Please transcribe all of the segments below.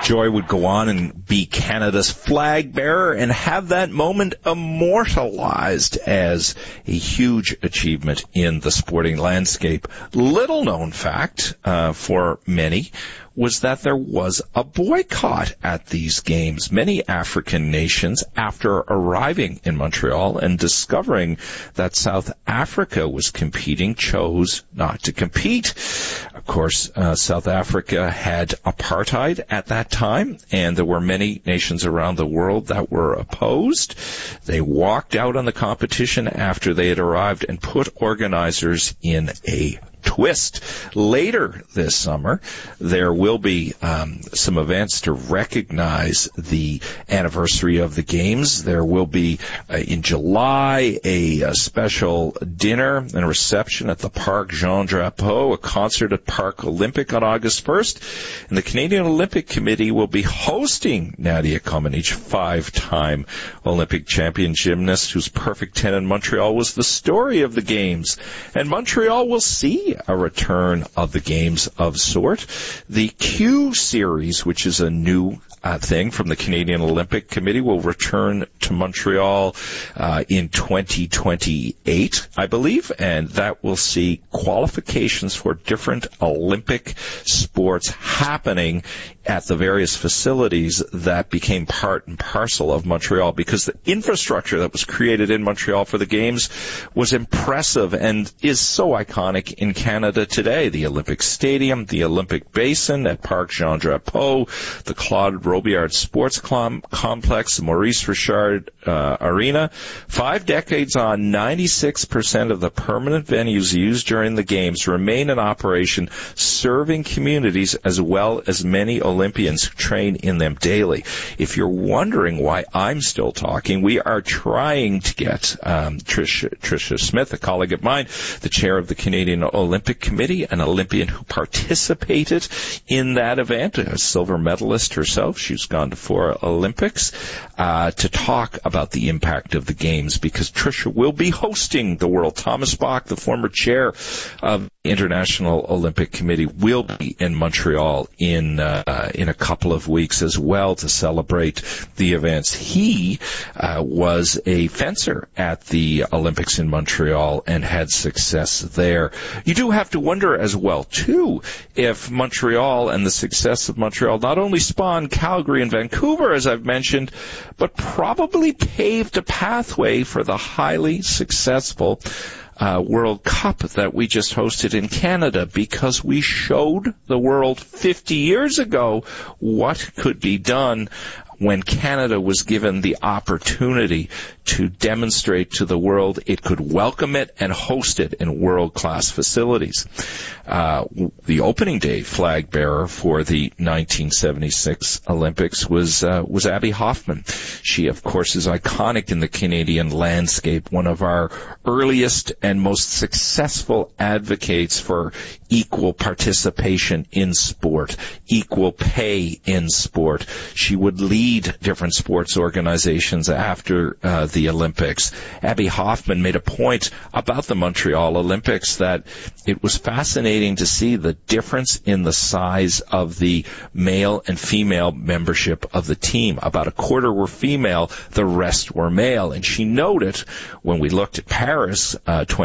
Joy would go on and be Canada's flag bearer and have that moment immortalized as a huge achievement in the sporting landscape. Little known fact for many was that there was a boycott at these games. Many African nations, after arriving in Montreal and discovering that South Africa was competing, chose not to compete. Of course, South Africa had apartheid at that time, and there were many nations around the world that were opposed. They walked out on the competition after they had arrived and put organizers in a twist. Later this summer, there will be some events to recognize the anniversary of the games. There will be, in July, a special dinner and a reception at the Parc Jean Drapeau, a concert at Parc Olympic on August 1st, and the Canadian Olympic Committee will be hosting Nadia Comaneci, 5-time Olympic champion gymnast whose perfect 10 in Montreal was the story of the games. And Montreal will see a return of the games of sort. The Q Series, which is a new thing from the Canadian Olympic Committee, will return to Montreal in 2028, I believe, and that will see qualifications for different Olympic sports happening at the various facilities that became part and parcel of Montreal, because the infrastructure that was created in Montreal for the games was impressive and is so iconic in Canada today. The Olympic Stadium, the Olympic Basin at Parc Jean Drapeau, the Claude Robillard Sports Complex, the Maurice Richard Arena. 5 decades on, 96% of the permanent venues used during the games remain in operation, serving communities as well as many Olympians who train in them daily. If you're wondering why I'm still talking, we are trying to get Tricia Smith, a colleague of mine, the chair of the Canadian Olympic Committee, an Olympian who participated in that event, a silver medalist herself. She's gone to 4 Olympics, to talk about the impact of the games, because Tricia will be hosting the World. Thomas Bach, the former chair of the International Olympic Committee, will be in Montreal in a couple of weeks as well to celebrate the events. He was a fencer at the Olympics in Montreal and had success there. You do have to wonder as well, too, if Montreal and the success of Montreal not only spawned Calgary and Vancouver, as I've mentioned, but probably paved a pathway for the highly successful World Cup that we just hosted in Canada, because we showed the world 50 years ago what could be done when Canada was given the opportunity to demonstrate to the world it could welcome it and host it in world-class facilities. The opening day flag bearer for the 1976 Olympics was Abby Hoffman. She, of course, is iconic in the Canadian landscape, one of our earliest and most successful advocates for equal participation in sport, equal pay in sport. She would lead different sports organizations after the Olympics. Abby Hoffman made a point about the Montreal Olympics that it was fascinating to see the difference in the size of the male and female membership of the team. About a quarter were female, the rest were male. And she noted, when we looked at Paris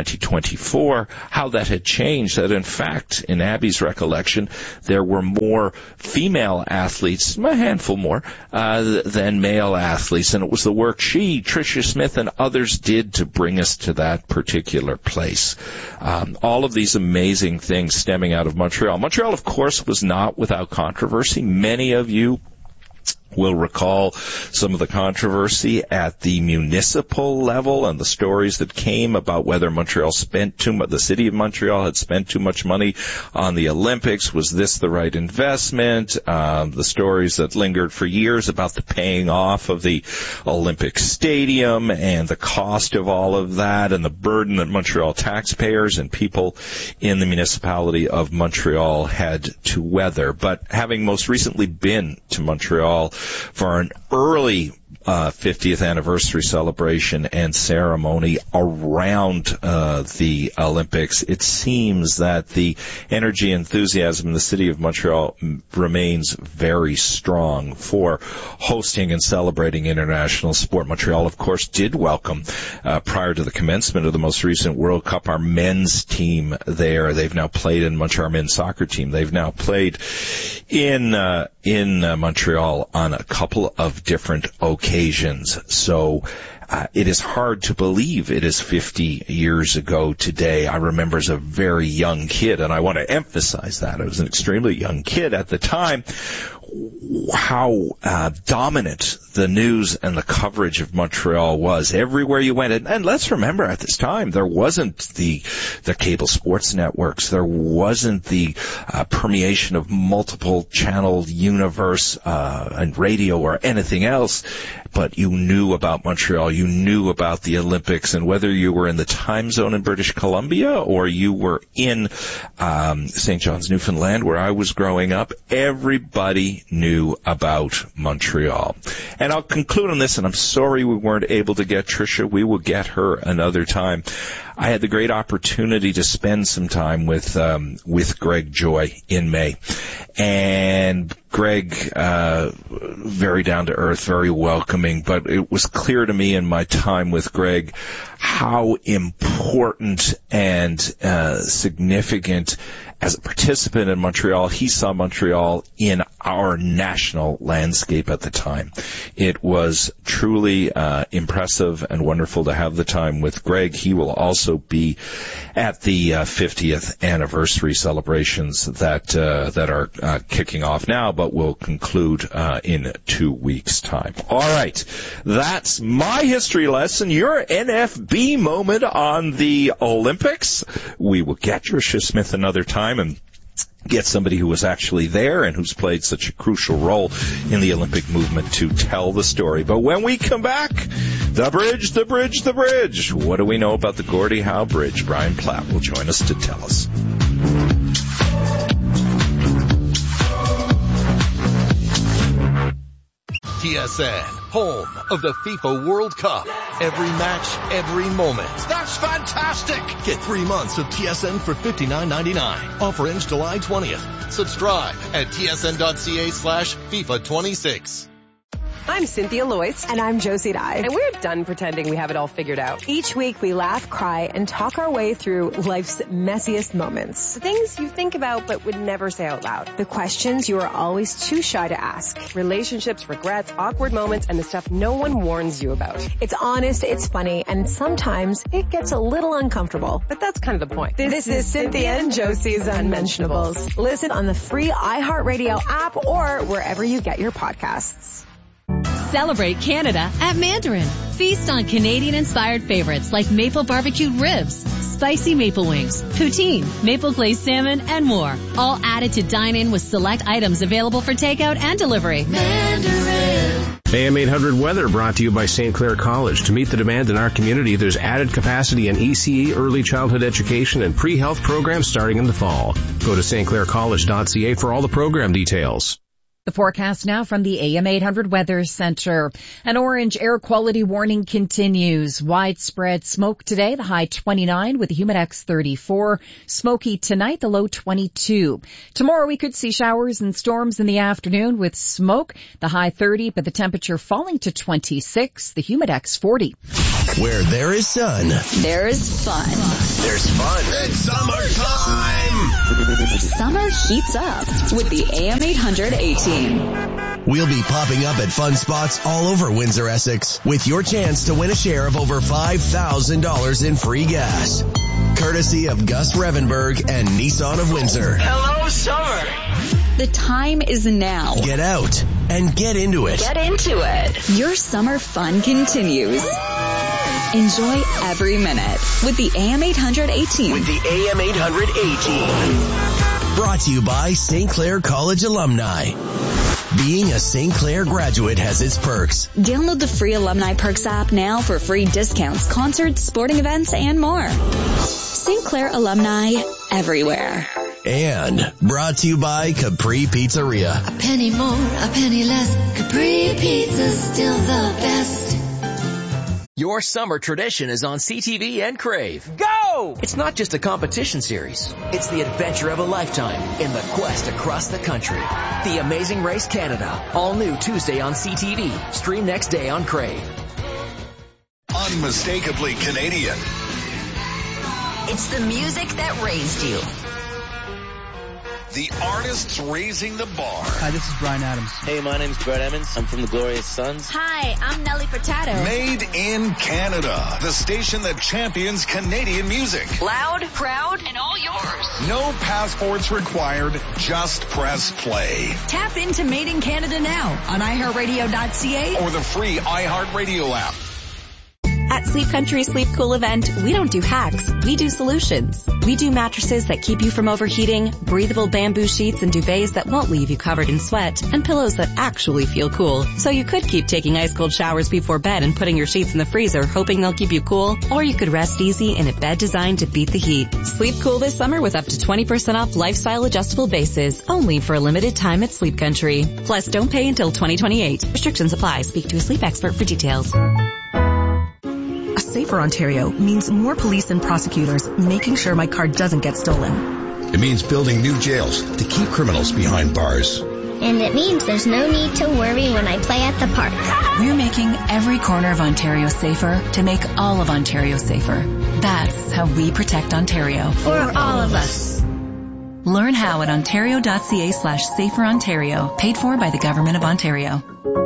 2024, how that had changed, that in fact, in Abby's recollection, there were more female athletes, a handful more, than male athletes. And it was the work she, Tricia Smith, and others did to bring us to that particular place. All of these amazing things stemming out of Montreal. Montreal, of course, was not without controversy. Many of you will recall some of the controversy at the municipal level and the stories that came about whether Montreal spent too much, the city of Montreal had spent too much money on the Olympics. Was this the right investment? The stories that lingered for years about the paying off of the Olympic Stadium and the cost of all of that and the burden that Montreal taxpayers and people in the municipality of Montreal had to weather. But having most recently been to Montreal for an early 50th anniversary celebration and ceremony around the Olympics. It seems that the energy and enthusiasm in the city of Montreal remains very strong for hosting and celebrating international sport. Montreal, of course, did welcome, prior to the commencement of the most recent World Cup, our men's team there. They've now played in Montreal, our men's soccer team. They've now played in Montreal on a couple of different occasions. So it is hard to believe it is 50 years ago today. I remember as a very young kid, and I want to emphasize that I was an extremely young kid at the time, how dominant the news and the coverage of Montreal was everywhere you went. And let's remember, at this time, there wasn't the cable sports networks. There wasn't the permeation of multiple channel universe and radio or anything else. But you knew about Montreal. You knew about the Olympics. And whether you were in the time zone in British Columbia or you were in St. John's, Newfoundland, where I was growing up, everybody knew about Montreal. And I'll conclude on this, and I'm sorry we weren't able to get Tricia. We will get her another time. I had the great opportunity to spend some time with Greg Joy in May. And Greg, very down to earth, very welcoming, but it was clear to me in my time with Greg how important and significant as a participant in Montreal, he saw Montreal in our national landscape at the time. It was truly impressive and wonderful to have the time with Greg. He will also be at the 50th anniversary celebrations that are kicking off now, but will conclude in 2 weeks' time. All right, that's my history lesson. Your NFB moment on the Olympics. We will get Tricia Smith another time and get somebody who was actually there and who's played such a crucial role in the Olympic movement to tell the story. But when we come back, the bridge, the bridge, the bridge. What do we know about the Gordie Howe Bridge? Brian Platt will join us to tell us. TSN, home of the FIFA World Cup. Every match, every moment. That's fantastic! Get 3 months of TSN for $59.99. Offer ends July 20th. Subscribe at tsn.ca/FIFA26. I'm Cynthia Loyce. And I'm Josie Dye. And we're done pretending we have it all figured out. Each week we laugh, cry, and talk our way through life's messiest moments. The things you think about but would never say out loud. The questions you are always too shy to ask. Relationships, regrets, awkward moments, and the stuff no one warns you about. It's honest, it's funny, and sometimes it gets a little uncomfortable. But that's kind of the point. This is Cynthia and Josie's Unmentionables. Listen on the free iHeartRadio app or wherever you get your podcasts. Celebrate Canada at Mandarin. Feast on Canadian-inspired favorites like maple barbecued ribs, spicy maple wings, poutine, maple glazed salmon, and more. All added to dine in with select items available for takeout and delivery. Mandarin. AM 800 weather brought to you by St. Clair College. To meet the demand in our community, there's added capacity in ECE, early childhood education, and pre-health programs starting in the fall. Go to stclaircollege.ca for all the program details. The forecast now from the AM 800 Weather Center. An orange air quality warning continues. Widespread smoke today, the high 29 with the humidex 34. Smoky tonight, the low 22. Tomorrow we could see showers and storms in the afternoon with smoke, the high 30, but the temperature falling to 26, the humidex 40. Where there is sun, There is fun. there's fun. It's summertime! Summer heats up with the AM 800 A-Team. We'll be popping up at fun spots all over Windsor, Essex, with your chance to win a share of over $5,000 in free gas. Courtesy of Gus Revenberg and Nissan of Windsor. Hello, summer! The time is now. Get out and get into it. Get into it. Your summer fun continues. Enjoy every minute with the AM 800 A-Team. With the AM 800 A-Team. Brought to you by St. Clair College alumni. Being a St. Clair graduate has its perks. Download the free Alumni Perks app now for free discounts, concerts, sporting events, and more. St. Clair alumni everywhere. And brought to you by Capri Pizzeria. A penny more, a penny less. Capri Pizza's still the best. Your summer tradition is on CTV and Crave. Go! It's not just a competition series. It's the adventure of a lifetime in the quest across the country. The Amazing Race Canada. All new Tuesday on CTV. Stream next day on Crave. Unmistakably Canadian. It's the music that raised you. The artists raising the bar. Hi, this is Bryan Adams. Hey, my name's Brett Emmons. I'm from the Glorious Sons. Hi, I'm Nelly Furtado. Made in Canada. The station that champions Canadian music. Loud, proud, and all yours. No passports required. Just press play. Tap into Made in Canada now on iHeartRadio.ca or the free iHeartRadio app. At Sleep Country Sleep Cool event, we don't do hacks, we do solutions. We do mattresses that keep you from overheating, breathable bamboo sheets and duvets that won't leave you covered in sweat, and pillows that actually feel cool. So you could keep taking ice cold showers before bed and putting your sheets in the freezer hoping they'll keep you cool, or you could rest easy in a bed designed to beat the heat. Sleep cool this summer with up to 20% off lifestyle adjustable bases, only for a limited time at Sleep Country. Plus, don't pay until 2028. Restrictions apply. Speak to a sleep expert for details. Safer Ontario means more police and prosecutors making sure my car doesn't get stolen. It means building new jails to keep criminals behind bars. And it means there's no need to worry when I play at the park. We're making every corner of Ontario safer to make all of Ontario safer. That's how we protect Ontario. For all of us. Learn how at ontario.ca/saferontario. Paid for by the Government of Ontario.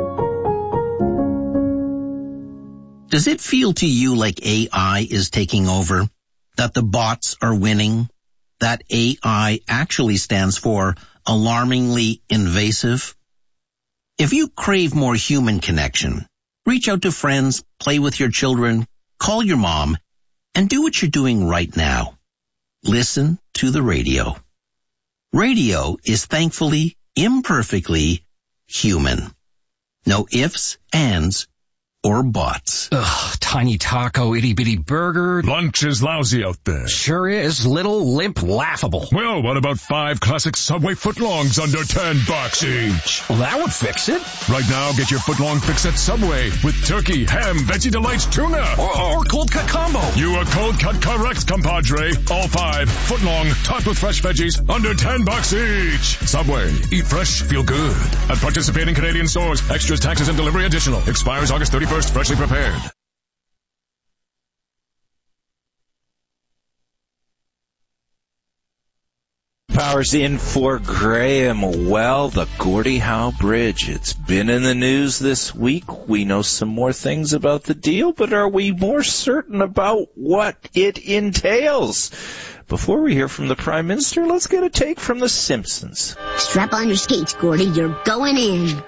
Does it feel to you like AI is taking over? That the bots are winning? That AI actually stands for alarmingly invasive? If you crave more human connection, reach out to friends, play with your children, call your mom, and do what you're doing right now. Listen to the radio. Radio is thankfully, imperfectly human. No ifs, ands, or bots. Ugh, tiny taco, itty-bitty burger. Lunch is lousy out there. Sure is. Little, limp, laughable. Well, what about 5 classic Subway footlongs under $10 each? Well, that would fix it. Right now, get your footlong fix at Subway with turkey, ham, Veggie Delights, tuna. Or cold cut combo. You are cold cut correct, compadre. All 5 footlong, topped with fresh veggies, under $10 each. Subway. Eat fresh, feel good. At participating Canadian stores. Extras, taxes, and delivery additional. Expires August 31st. Freshly prepared. Powers in for Graham. Well, the Gordie Howe Bridge. It's been in the news this week. We know some more things about the deal, but are we more certain about what it entails? Before we hear from the Prime Minister, let's get a take from The Simpsons. Strap on your skates, Gordie. You're going in.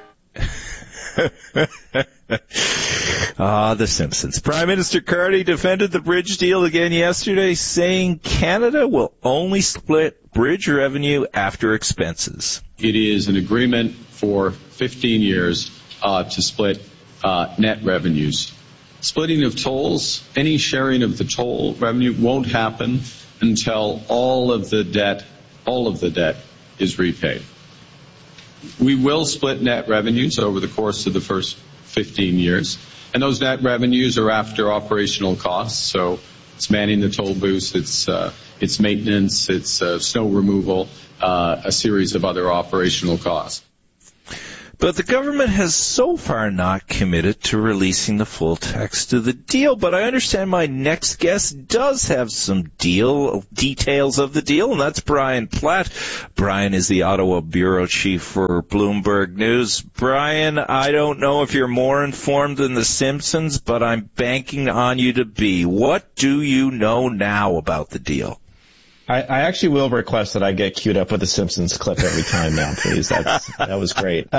The Simpsons. Prime Minister Carney defended the bridge deal again yesterday, saying Canada will only split bridge revenue after expenses. It is an agreement for 15 years to split net revenues. Splitting of tolls, any sharing of the toll revenue won't happen until all of the debt is repaid. We will split net revenues over the course of the first 15 years, and those net revenues are after operational costs. So it's manning the toll booths, it's maintenance, it's snow removal, a series of other operational costs. But the government has so far not committed to releasing the full text of the deal. But I understand my next guest does have some details of the deal, and that's Brian Platt. Brian is the Ottawa bureau chief for Bloomberg News. Brian, I don't know if you're more informed than The Simpsons, but I'm banking on you to be. What do you know now about the deal? I actually will request that I get queued up with the Simpsons clip every time now, please. That was great.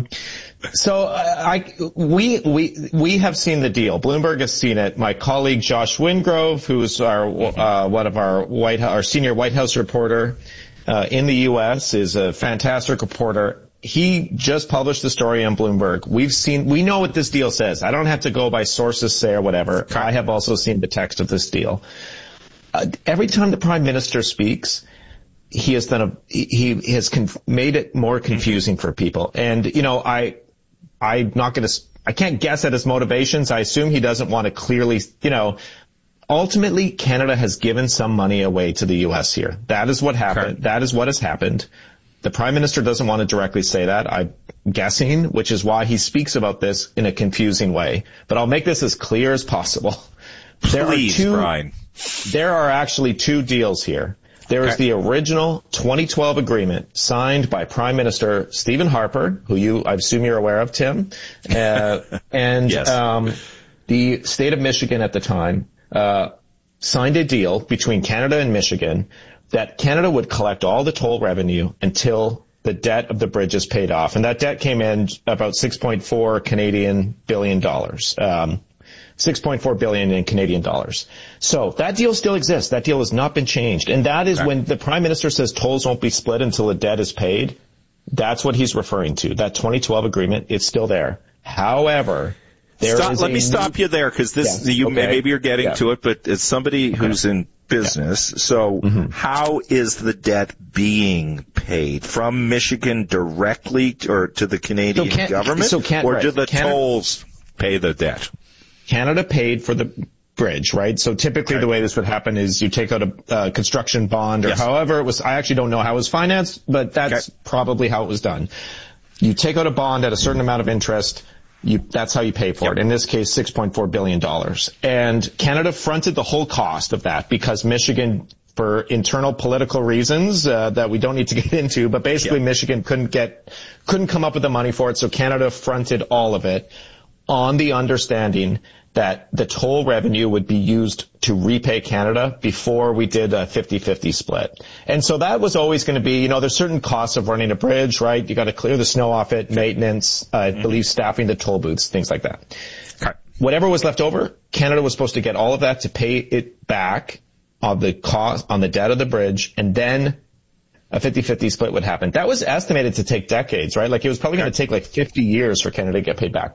We have seen the deal. Bloomberg has seen it. My colleague Josh Wingrove, who's one of our senior White House reporter in the U.S., is a fantastic reporter. He just published the story on Bloomberg. We know what this deal says. I don't have to go by sources say or whatever. I have also seen the text of this deal. Every time the Prime Minister speaks, he has made it more confusing for people. And, I can't guess at his motivations. I assume he doesn't want to clearly, ultimately Canada has given some money away to the U.S. here. That is what happened. Okay. That is what has happened. The Prime Minister doesn't want to directly say that, I'm guessing, which is why he speaks about this in a confusing way. But I'll make this as clear as possible. Please, Brian. There are actually two deals here. There is the original 2012 agreement signed by Prime Minister Stephen Harper, who I assume you're aware of, Tim, and yes. The state of Michigan at the time signed a deal between Canada and Michigan that Canada would collect all the toll revenue until the debt of the bridge is paid off. And that debt came in about 6.4 Canadian billion dollars. 6.4 billion in Canadian dollars. So that deal still exists. That deal has not been changed. And that is when the Prime Minister says tolls won't be split until the debt is paid. That's what he's referring to. That 2012 agreement, it's still there. However, let me stop you there, because maybe you're getting to it, but it's somebody who's in business. So how is the debt being paid? From Michigan directly or to the Canadian government? Or do the tolls pay the debt? Canada paid for the bridge, right? So typically the way this would happen is you take out a construction bond or however it was. I actually don't know how it was financed, but that's probably how it was done. You take out a bond at a certain amount of interest. That's how you pay for it. In this case, $6.4 billion. And Canada fronted the whole cost of that because Michigan, for internal political reasons that we don't need to get into, but basically Michigan couldn't come up with the money for it, so Canada fronted all of it on the understanding that the toll revenue would be used to repay Canada before we did a 50-50 split. And so that was always going to be, there's certain costs of running a bridge, right? You got to clear the snow off it, maintenance, I believe staffing the toll booths, things like that. Okay. Whatever was left over, Canada was supposed to get all of that to pay it back on the cost, on the debt of the bridge, and then a 50-50 split would happen. That was estimated to take decades, right? Like it was probably going to take like 50 years for Canada to get paid back.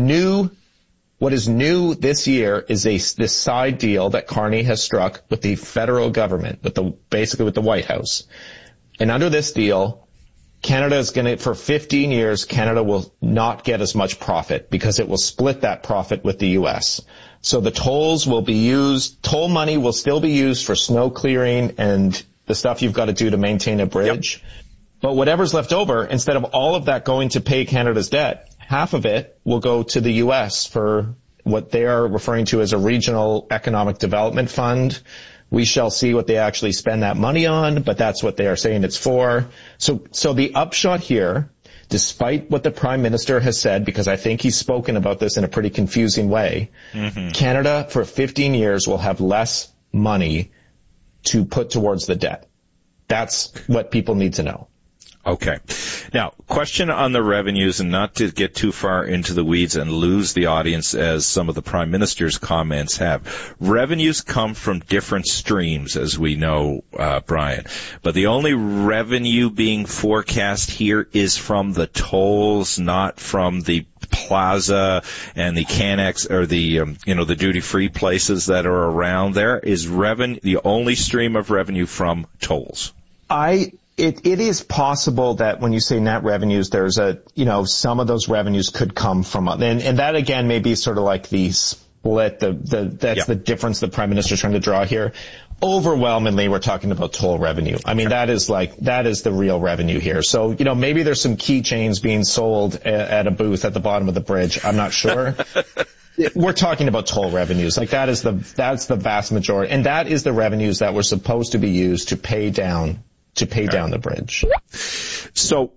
What is new this year is this side deal that Carney has struck with the federal government, basically with the White House. And under this deal, Canada is going to, for 15 years, Canada will not get as much profit because it will split that profit with the U.S. So the tolls will be used, toll money will still be used for snow clearing and the stuff you've got to do to maintain a bridge. But whatever's left over, instead of all of that going to pay Canada's debt, half of it will go to the U.S. for what they are referring to as a regional economic development fund. We shall see what they actually spend that money on, but that's what they are saying it's for. So the upshot here, despite what the Prime Minister has said, because I think he's spoken about this in a pretty confusing way, Canada for 15 years will have less money to put towards the debt. That's what people need to know. Okay. Now, question on the revenues, and not to get too far into the weeds and lose the audience as some of the Prime Minister's comments have. Revenues come from different streams, as we know, Brian. But the only revenue being forecast here is from the tolls, not from the plaza and the Canex or the duty-free places that are around there. Is the only stream of revenue from tolls? It is possible that when you say net revenues, there's some of those revenues could come from, and that again may be sort of like the split, that's the difference the Prime Minister's trying to draw here. Overwhelmingly, we're talking about toll revenue. I mean, that is the real revenue here. So, maybe there's some keychains being sold at a booth at the bottom of the bridge. I'm not sure. We're talking about toll revenues. Like that's the vast majority. And that is the revenues that were supposed to be used to pay down the bridge. So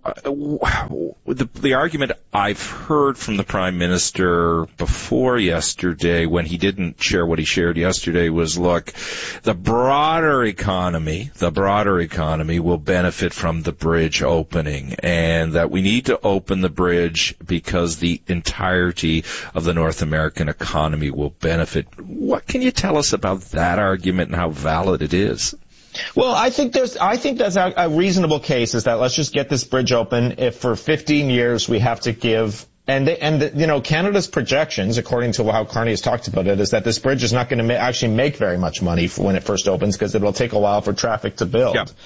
the argument I've heard from the Prime Minister before yesterday, when he didn't share what he shared yesterday, was, look, the broader economy will benefit from the bridge opening, and that we need to open the bridge because the entirety of the North American economy will benefit. What can you tell us about that argument and how valid it is? Well, I think that's a reasonable case, is that let's just get this bridge open. If for 15 years we have to give, and Canada's projections, according to how Carney has talked about it, is that this bridge is not going to actually make very much money when it first opens, because it will take a while for traffic to build. Yeah.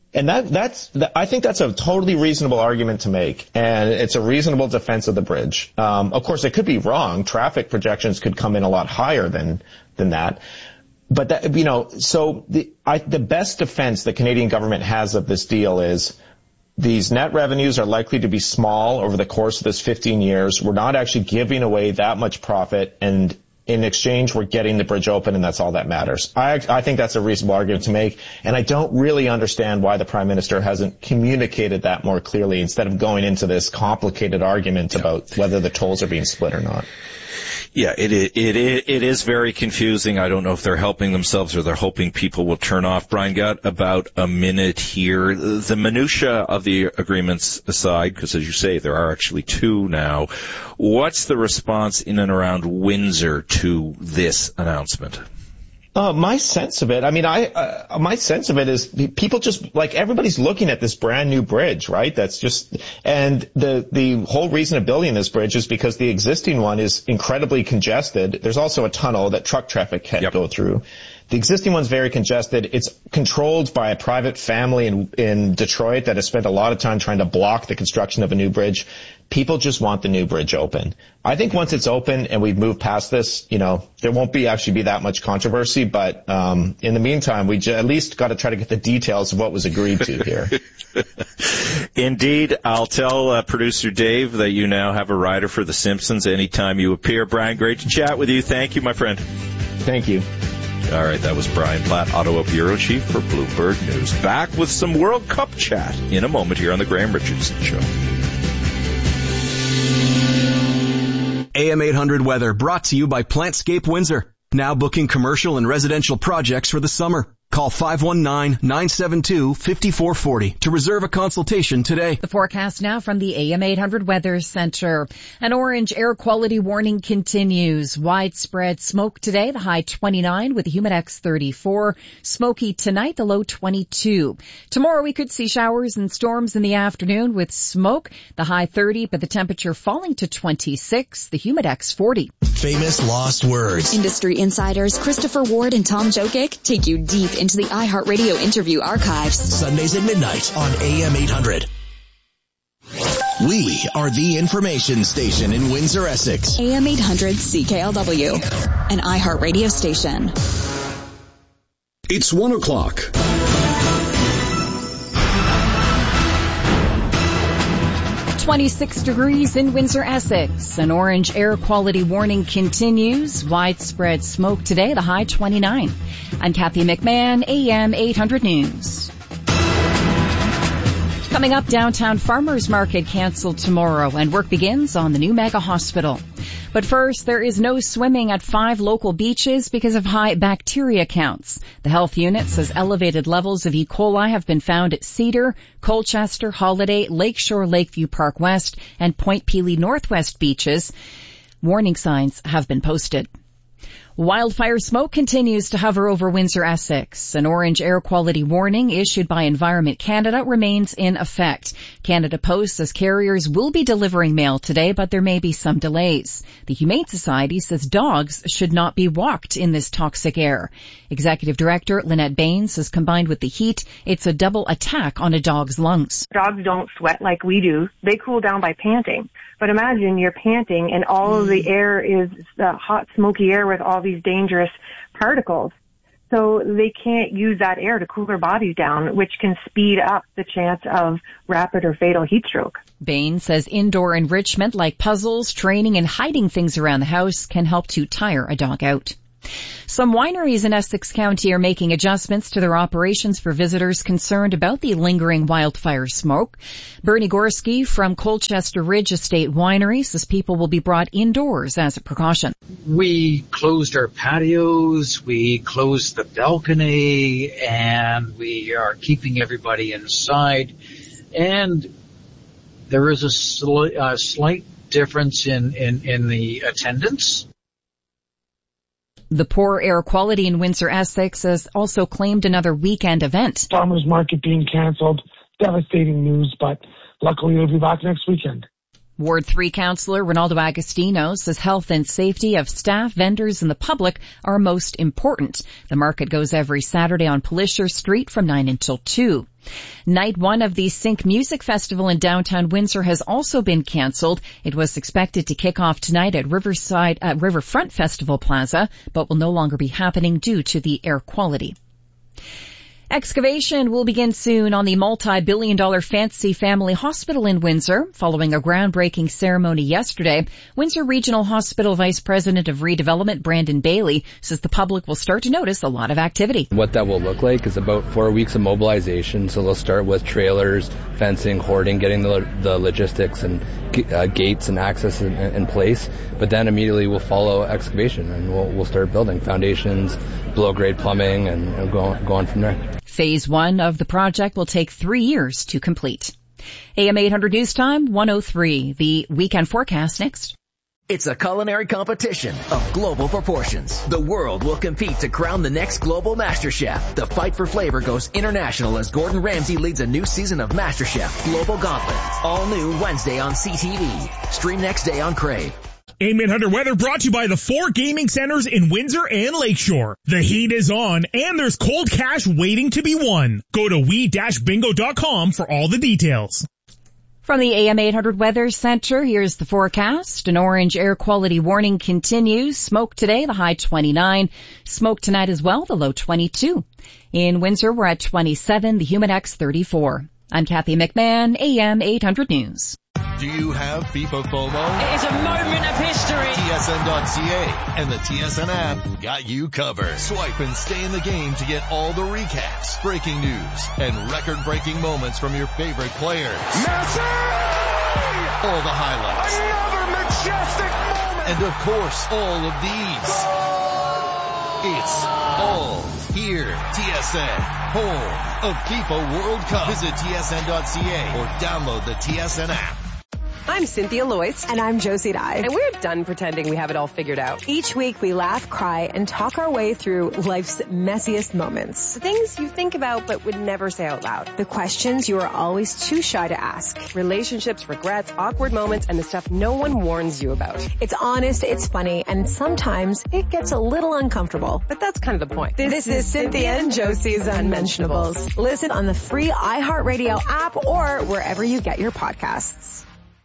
And I think that's a totally reasonable argument to make, and it's a reasonable defense of the bridge. Of course, it could be wrong. Traffic projections could come in a lot higher than that. But that, so the best defense the Canadian government has of this deal is these net revenues are likely to be small over the course of this 15 years. We're not actually giving away that much profit, and in exchange, we're getting the bridge open, and that's all that matters. I think that's a reasonable argument to make, and I don't really understand why the Prime Minister hasn't communicated that more clearly instead of going into this complicated argument about whether the tolls are being split or not. Yeah, it is very confusing. I don't know if they're helping themselves or they're hoping people will turn off. Brian, got about a minute here. The minutia of the agreements aside, because as you say, there are actually two now. What's the response in and around Windsor to this announcement? My sense of it, my sense of it is people just, like, everybody's looking at this brand new bridge, right? That's just, and the whole reason of building this bridge is because the existing one is incredibly congested. There's also a tunnel that truck traffic can't go through. The existing one's very congested. It's controlled by a private family in Detroit that has spent a lot of time trying to block the construction of a new bridge. People just want the new bridge open. I think once it's open and we've moved past this, there won't actually be that much controversy. But in the meantime, we at least got to try to get the details of what was agreed to here. Indeed. I'll tell producer Dave that you now have a rider for The Simpsons anytime you appear. Brian, great to chat with you. Thank you, my friend. Thank you. All right, that was Brian Platt, Ottawa Bureau Chief for Bloomberg News. Back with some World Cup chat in a moment here on the Graham Richardson Show. AM 800 weather brought to you by Plantscape Windsor. Now booking commercial and residential projects for the summer. Call 519-972-5440 to reserve a consultation today. The forecast now from the AM 800 Weather Center. An orange air quality warning continues. Widespread smoke today, the high 29 with a humidex 34. Smoky tonight, the low 22. Tomorrow we could see showers and storms in the afternoon with smoke, the high 30, but the temperature falling to 26, the humidex 40. Famous lost words. Industry insiders Christopher Ward and Tom Jokic take you deep into the iHeartRadio interview archives. Sundays at midnight on AM 800. We are the information station in Windsor, Essex. AM 800 CKLW, an iHeartRadio station. It's 1 o'clock. 26 degrees in Windsor, Essex. An orange air quality warning continues. Widespread smoke today, the high 29. I'm Kathy McMahon, AM 800 News. Coming up, downtown farmers market canceled tomorrow and work begins on the new mega hospital. But first, there is no swimming at 5 local beaches because of high bacteria counts. The health unit says elevated levels of E. coli have been found at Cedar, Colchester, Holiday, Lakeshore, Lakeview Park West, and Point Pelee Northwest beaches. Warning signs have been posted. Wildfire smoke continues to hover over Windsor, Essex. An orange air quality warning issued by Environment Canada remains in effect. Canada Post says carriers will be delivering mail today, but there may be some delays. The Humane Society says dogs should not be walked in this toxic air. Executive Director Lynette Bain says combined with the heat, it's a double attack on a dog's lungs. Dogs don't sweat like we do. They cool down by panting. But imagine you're panting and all of the air is the hot, smoky air with all these dangerous particles. So they can't use that air to cool their bodies down, which can speed up the chance of rapid or fatal heat stroke. Bain says indoor enrichment like puzzles, training, and hiding things around the house can help to tire a dog out. Some wineries in Essex County are making adjustments to their operations for visitors concerned about the lingering wildfire smoke. Bernie Gorski from Colchester Ridge Estate Winery says people will be brought indoors as a precaution. We closed our patios, we closed the balcony, and we are keeping everybody inside. And there is a slight difference in the attendance. The poor air quality in Windsor, Essex has also claimed another weekend event. Farmers market being canceled, devastating news, but luckily it'll be back next weekend. Ward 3 Councillor Ronaldo Agostino says health and safety of staff, vendors, and the public are most important. The market goes every Saturday on Polisher Street from 9 until 2. Night 1 of the Sync Music Festival in downtown Windsor has also been cancelled. It was expected to kick off tonight at Riverfront Festival Plaza, but will no longer be happening due to the air quality. Excavation will begin soon on the multi-billion-dollar Fancy Family Hospital in Windsor. Following a groundbreaking ceremony yesterday, Windsor Regional Hospital Vice President of Redevelopment Brandon Bailey says the public will start to notice a lot of activity. What that will look like is about 4 weeks of mobilization. So they'll start with trailers, fencing, hoarding, getting the logistics and gates and access in place. But then immediately we'll follow excavation and we'll start building foundations, below-grade plumbing, and go on from there. Phase 1 of the project will take 3 years to complete. AM 800 News Time, 1:03. The weekend forecast next. It's a culinary competition of global proportions. The world will compete to crown the next global master chef. The fight for flavor goes international as Gordon Ramsay leads a new season of MasterChef Global Gauntlet. All new Wednesday on CTV. Stream next day on Crave. AM 800 weather brought to you by the 4 gaming centers in Windsor and Lakeshore. The heat is on and there's cold cash waiting to be won. Go to we-bingo.com for all the details. From the AM 800 Weather Center, here's the forecast. An orange air quality warning continues. Smoke today, the high 29. Smoke tonight as well, the low 22. In Windsor, we're at 27, the Humidex 34. I'm Kathy McMahon, AM 800 News. Do you have FIFA FOMO? It is a moment of history. TSN.ca and the TSN app got you covered. Swipe and stay in the game to get all the recaps, breaking news, and record-breaking moments from your favorite players. Messi! All the highlights. Another majestic moment. And of course, all of these. It's all here. TSN, home of FIFA World Cup. Visit TSN.ca or download the TSN app. I'm Cynthia Loyce. And I'm Josie Dye. And we're done pretending we have it all figured out. Each week we laugh, cry, and talk our way through life's messiest moments. The things you think about but would never say out loud. The questions you are always too shy to ask. Relationships, regrets, awkward moments, and the stuff no one warns you about. It's honest, it's funny, and sometimes it gets a little uncomfortable. But that's kind of the point. This is Cynthia and Josie's Unmentionables. Listen on the free iHeartRadio app or wherever you get your podcasts.